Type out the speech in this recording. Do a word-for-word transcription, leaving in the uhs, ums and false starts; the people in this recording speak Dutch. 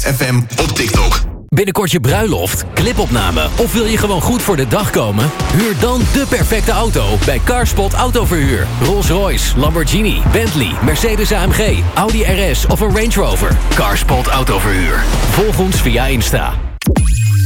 F M op TikTok. Binnenkort je bruiloft, clipopname of wil je gewoon goed voor de dag komen? Huur dan de perfecte auto bij Carspot Autoverhuur. Rolls-Royce, Lamborghini, Bentley, Mercedes A M G, Audi R S of een Range Rover. Carspot Autoverhuur. Volg ons via Insta.